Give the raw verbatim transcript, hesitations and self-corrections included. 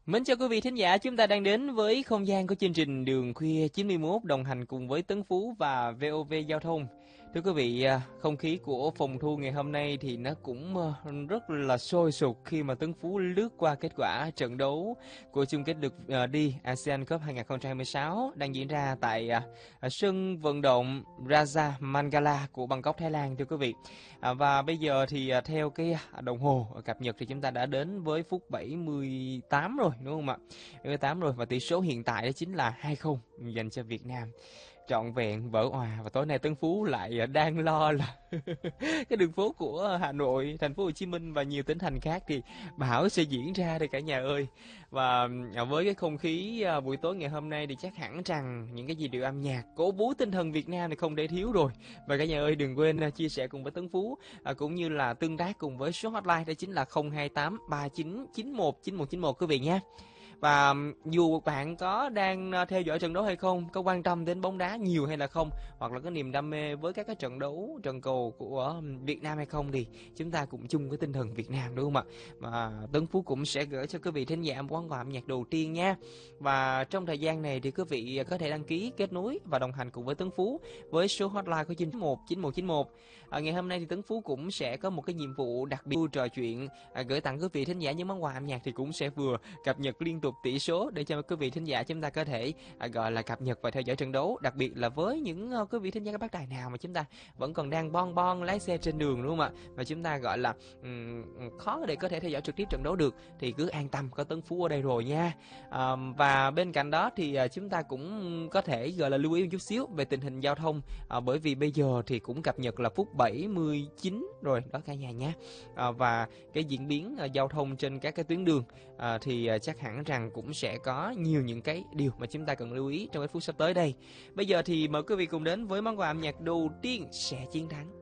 Mến chào quý vị thính giả, chúng ta đang đến với không gian của chương trình Đường Khuya chín mươi mốt đồng hành cùng với Tấn Phú và vê o vê Giao thông. Thưa quý vị, không khí của phòng thu ngày hôm nay thì nó cũng rất là sôi sục khi mà Tấn Phú lướt qua kết quả trận đấu của chung kết lượt đi ASEAN Cup hai không hai sáu đang diễn ra tại sân vận động Raja Mangala của Bangkok, Thái Lan thưa quý vị. Và bây giờ thì theo cái đồng hồ cập nhật thì chúng ta đã đến với phút bảy mươi tám rồi đúng không ạ? bảy mươi tám rồi và tỷ số hiện tại đó chính là hai không dành cho Việt Nam. Trọn vẹn vỡ òa và tối nay Tấn Phú lại đang lo là cái đường phố của Hà Nội, thành phố Hồ Chí Minh và nhiều tỉnh thành khác thì bão sẽ diễn ra đây cả nhà ơi. Và với cái không khí buổi tối ngày hôm nay thì chắc hẳn rằng những cái gì điệu âm nhạc cổ vũ tinh thần Việt Nam thì không thể thiếu rồi. Và cả nhà ơi đừng quên chia sẻ cùng với Tấn Phú cũng như là tương tác cùng với số hotline đó chính là không hai tám ba chín chín một chín một chín một quý vị nhé. Và dù bạn có đang theo dõi trận đấu hay không, có quan tâm đến bóng đá nhiều hay là không, hoặc là có niềm đam mê với các cái trận đấu, trận cầu của Việt Nam hay không thì chúng ta cũng chung với tinh thần Việt Nam đúng không ạ? Mà Tấn Phú cũng sẽ gửi cho quý vị thính giả một món quà âm nhạc đầu tiên nha. Và trong thời gian này thì quý vị có thể đăng ký kết nối và đồng hành cùng với Tấn Phú với số hotline của chín một chín một chín một. À, ngày hôm nay thì Tấn Phú cũng sẽ có một cái nhiệm vụ đặc biệt trò chuyện à, gửi tặng quý vị thính giả những món quà âm nhạc thì cũng sẽ vừa cập nhật liên tục tỷ số để cho quý vị thính giả chúng ta có thể à, gọi là cập nhật và theo dõi trận đấu, đặc biệt là với những uh, quý vị thính giả các bác tài nào mà chúng ta vẫn còn đang bon bon lái xe trên đường đúng không ạ, và chúng ta gọi là um, khó để có thể theo dõi trực tiếp trận đấu được thì cứ an tâm, có Tấn Phú ở đây rồi nha. À, và bên cạnh đó thì uh, chúng ta cũng có thể gọi là lưu ý một chút xíu về tình hình giao thông, à, bởi vì bây giờ thì cũng cập nhật là phút bảy mươi chín rồi đó cả nhà nhé. À, và cái diễn biến uh, giao thông trên các cái tuyến đường à, thì uh, chắc hẳn rằng cũng sẽ có nhiều những cái điều mà chúng ta cần lưu ý trong cái phút sắp tới đây. Bây giờ thì mời quý vị cùng đến với món quà âm nhạc đầu tiên, Sẽ Chiến Thắng.